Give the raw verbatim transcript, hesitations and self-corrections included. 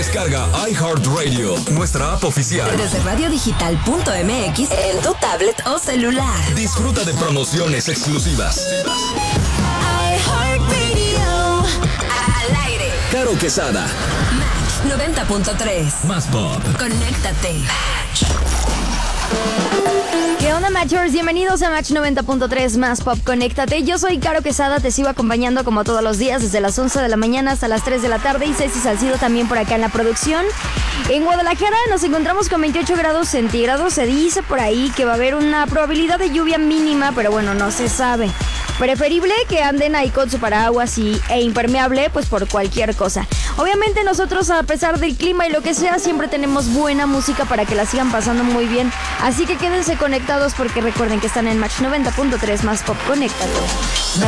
Descarga iHeartRadio, nuestra app oficial. Desde radio digital punto m x en tu tablet o celular. Disfruta de promociones exclusivas. iHeartRadio. Al aire. Caro Quesada. Match noventa punto tres. Más pop. Conéctate. ¿Qué onda, Matchers? Bienvenidos a Match noventa punto tres Más Pop, conéctate. Yo soy Caro Quesada, te sigo acompañando como todos los días desde las once de la mañana hasta las tres de la tarde y Ceci Salcido también por acá en la producción. En Guadalajara nos encontramos con veintiocho grados centígrados. Se dice por ahí que va a haber una probabilidad de lluvia mínima, pero bueno, no se sabe. Preferible que anden ahí con su paraguas y, e impermeable, pues por cualquier cosa. Obviamente nosotros, a pesar del clima y lo que sea, siempre tenemos buena música para que la sigan pasando muy bien. Así que quédense conectados porque recuerden que están en Match noventa punto tres Más Pop, conéctate.